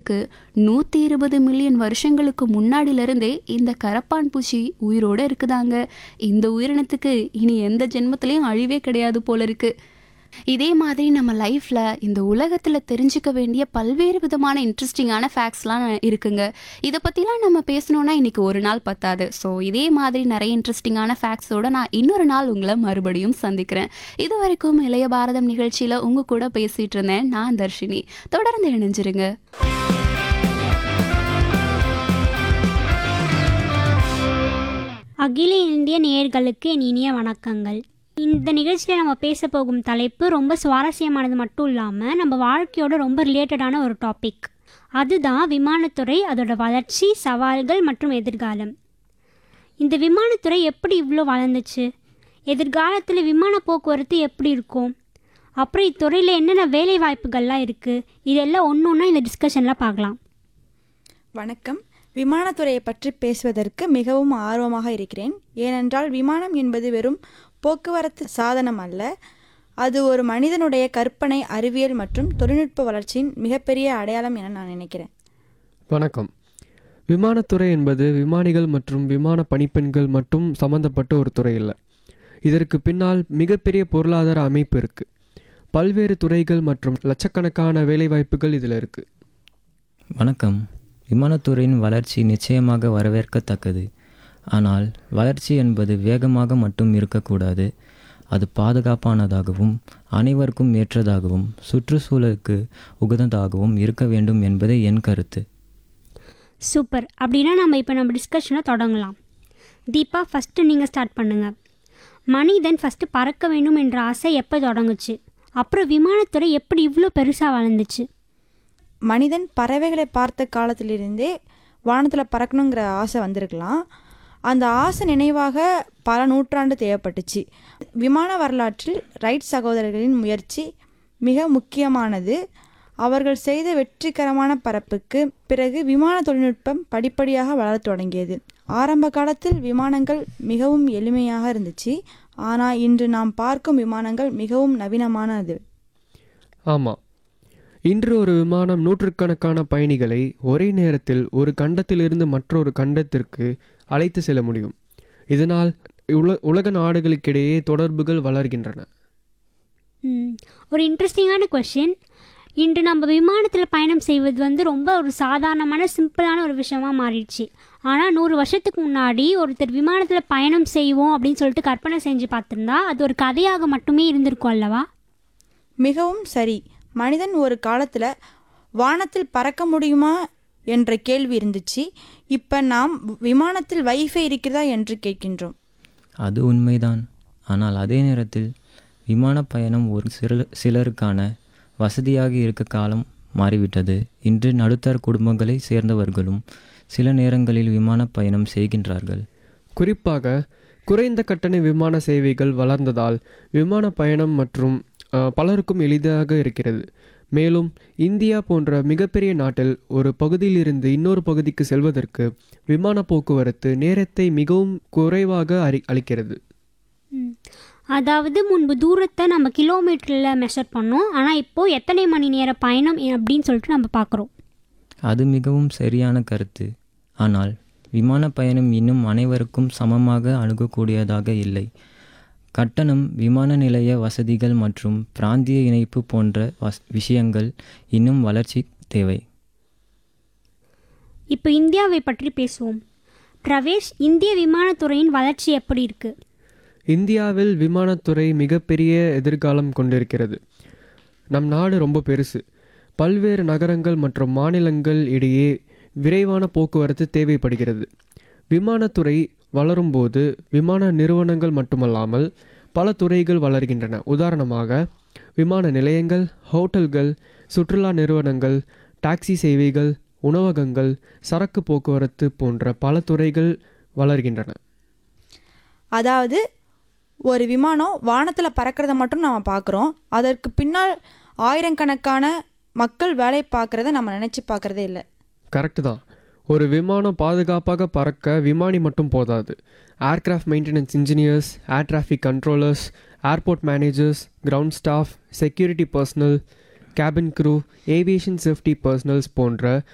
அளவுக்கு 120 மில்லியன் வருஷங்களுக்கு முன்னாடியிலிருந்தே இந்த கரப்பான் பூச்சி உயிரோடு இருக்குதாங்க. இந்த உயிரினத்துக்கு இனி எந்த ஜென்மத்திலையும் அழிவே கிடையாது போல இருக்கு. இதே மாதிரி நம்ம லைஃப்பில் இந்த உலகத்தில் தெரிஞ்சுக்க வேண்டிய பல்வேறு விதமான இன்ட்ரெஸ்டிங்கான ஃபேக்ட்ஸ்லாம் இருக்குங்க. இதை பற்றிலாம் நம்ம பேசணுன்னா இன்றைக்கி ஒரு நாள் பத்தாது. ஸோ இதே மாதிரி நிறைய இன்ட்ரெஸ்டிங்கான ஃபேக்ட்ஸோடு நான் இன்னொரு நாள் உங்களை மறுபடியும் சந்திக்கிறேன். இது வரைக்கும் இளைய பாரதம் நிகழ்ச்சியில் உங்கள் கூட பேசிகிட்டு இருந்தேன் நான் தர்ஷினி. தொடர்ந்து இணைஞ்சிருங்க. அகில இந்திய நேயர்களுக்கு என் இனிய வணக்கங்கள். இந்த நிகழ்ச்சியில் நம்ம பேச போகும் தலைப்பு ரொம்ப சுவாரஸ்யமானது மட்டும் இல்லாமல் நம்ம வாழ்க்கையோட ரொம்ப ரிலேட்டடான ஒரு டாபிக். அதுதான் விமானத்துறை, அதோட வளர்ச்சி, சவால்கள் மற்றும் எதிர்காலம். இந்த விமானத்துறை எப்படி இவ்வளோ வளர்ந்துச்சு, எதிர்காலத்தில் விமான போக்குவரத்து எப்படி இருக்கும், அப்புறம் இத்துறையில் என்னென்ன வேலை வாய்ப்புகள்லாம் இருக்குது, இதெல்லாம் ஒன்று ஒன்றா இந்த டிஸ்கஷனில் பார்க்கலாம். வணக்கம். விமானத்துறையை பற்றி பேசுவதற்கு மிகவும் ஆர்வமாக இருக்கிறேன். ஏனென்றால் விமானம் என்பது வெறும் போக்குவரத்து சாதனம் அல்ல, அது ஒரு மனிதனுடைய கற்பனை, அறிவியல் மற்றும் தொழில்நுட்ப வளர்ச்சியின் மிகப்பெரிய அடையாளம் என நான் நினைக்கிறேன். வணக்கம். விமானத்துறை என்பது விமானிகள் மற்றும் விமான பணிப்பெண்கள் மட்டும் சம்பந்தப்பட்ட ஒரு துறை இல்லை. இதற்கு பின்னால் மிகப்பெரிய பொருளாதார அமைப்பு இருக்குது. பல்வேறு துறைகள் மற்றும் லட்சக்கணக்கான வேலைவாய்ப்புகள் இதில் இருக்குது. வணக்கம். விமானத்துறையின் வளர்ச்சி நிச்சயமாக வரவேற்கத்தக்கது. ஆனால் வளர்ச்சி என்பது வேகமாக மட்டும் இருக்கக்கூடாது. அது பாதுகாப்பானதாகவும் அனைவருக்கும் ஏற்றதாகவும் சுற்றுச்சூழலுக்கு உகந்ததாகவும் இருக்க வேண்டும் என்பதே என் கருத்து. சூப்பர். அப்படின்னா நம்ம டிஸ்கஷனை தொடங்கலாம். தீபா, ஃபஸ்ட்டு நீங்கள் ஸ்டார்ட் பண்ணுங்கள். மனிதன் ஃபஸ்ட்டு பறக்க வேண்டும் என்ற ஆசை எப்போ தொடங்குச்சு, அப்புறம் விமானத்துறை எப்படி இவ்வளோ பெருசாக வளர்ந்துச்சு? மனிதன் பறவைகளை பார்த்த காலத்திலிருந்தே வானத்தில் பறக்கணுங்கிற ஆசை வந்திருக்கலாம். அந்த ஆசை நினைவாக பல நூற்றாண்டு தேவைப்பட்டுச்சு. விமான வரலாற்றில் ரைட் சகோதரர்களின் முயற்சி மிக முக்கியமானது. அவர்கள் செய்த வெற்றிகரமான பறப்புக்கு பிறகு விமான தொழில்நுட்பம் படிப்படியாக வளரத் தொடங்கியது. ஆரம்ப காலத்தில் விமானங்கள் மிகவும் எளிமையாக இருந்துச்சு. ஆனால் இன்று நாம் பார்க்கும் விமானங்கள் மிகவும் நவீனமானது. ஆமாம், இன்று ஒரு விமானம் நூற்றுக்கணக்கான பயணிகளை ஒரே நேரத்தில் ஒரு கண்டத்திலிருந்து மற்றொரு கண்டத்திற்கு அழைத்து செல்ல முடியும். இதனால் உலக நாடுகளுக்கிடையே தொடர்புகள் வளர்கின்றன. ஒரு இன்ட்ரெஸ்டிங்கான கொஷின். இன்று நம்ம விமானத்தில் பயணம் செய்வது ரொம்ப ஒரு சாதாரணமான சிம்பிளான ஒரு விஷயமா மாறிடுச்சு. ஆனால் 100 வருஷத்துக்கு முன்னாடி ஒருத்தர் விமானத்தில் பயணம் செய்வோம் அப்படின்னு சொல்லிட்டு கற்பனை செஞ்சு பார்த்துருந்தா அது ஒரு கதையாக மட்டுமே இருந்திருக்கும் அல்லவா? மிகவும் சரி. மனிதன் ஒரு காலத்தில் வானத்தில் பறக்க முடியுமா என்ற கேள்வி இருந்துச்சு. இப்போ நாம் விமானத்தில் வைஃபை இருக்கிறதா என்று கேட்கின்றோம். அது உண்மைதான். ஆனால் அதே நேரத்தில் விமான பயணம் ஒரு சிலருக்கான வசதியாக இருக்க காலம் மாறிவிட்டது. இன்று நடுத்தர குடும்பங்களை சேர்ந்தவர்களும் சில நேரங்களில் விமான பயணம் செய்கின்றார்கள். குறிப்பாக குறைந்த கட்டண விமான சேவைகள் வளர்ந்ததால் விமான பயணம் மற்றும் பலருக்கும் எளிதாக இருக்கிறது. மேலும் இந்தியா போன்ற மிகப்பெரிய நாட்டில் ஒரு பகுதியிலிருந்து இன்னொரு பகுதிக்கு செல்வதற்கு விமான போக்குவரத்து நேரத்தை மிகவும் குறைவாக அளிக்கிறது. அதாவது முன்பு தூரத்தை நம்ம கிலோமீட்டரில் மெஷர் பண்ணோம். ஆனால் இப்போது எத்தனை மணி நேர பயணம் அப்படின்னு சொல்லிட்டு நம்ம பார்க்குறோம். அது மிகவும் சரியான கருத்து. ஆனால் விமான பயணம் இன்னும் அனைவருக்கும் சமமாக அணுகக்கூடியதாக இல்லை. கட்டணம், விமான நிலைய வசதிகள் மற்றும் பிராந்திய இணைப்பு போன்ற விஷயங்கள் இன்னும் வளர்ச்சி தேவை. இப்போ இந்தியாவை பற்றி பேசுவோம். பிரவேஷ், இந்திய விமானத்துறையின் வளர்ச்சி எப்படி இருக்கு? இந்தியாவில் விமானத்துறை மிகப்பெரிய எதிர்காலம் கொண்டிருக்கிறது. நம் நாடு ரொம்ப பெருசு. பல்வேறு நகரங்கள் மற்றும் மாநிலங்கள் இடையே விரைவான போக்குவரத்து தேவைப்படுகிறது. விமானத்துறை வளரும்போது விமான நிறுவனங்கள் மட்டுமல்லாமல் பல துறைகள் வளர்கின்றன. உதாரணமாக விமான நிலையங்கள், ஹோட்டல்கள், சுற்றுலா நிறுவனங்கள், டாக்ஸி சேவைகள், உணவகங்கள், சரக்கு போக்குவரத்து போன்ற பல துறைகள் வளர்கின்றன. அதாவது ஒரு விமானம் வானத்தில் பறக்கிறத மட்டும் நம்ம பார்க்குறோம். அதற்கு பின்னால் ஆயிரக்கணக்கான மக்கள் வேலை பார்க்குறத நம்ம நினச்சி பார்க்குறதே இல்லை. கரெக்டு தான். ஒரு விமானம் பாதுகாப்பாக பறக்க விமானி மட்டும் போதாது. Aircraft maintenance engineers, air traffic controllers, airport managers, ground staff, security personal, cabin crew, aviation safety personals போன்ற